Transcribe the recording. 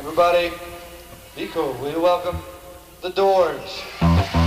Everybody, be cool. Will you welcome the Doors?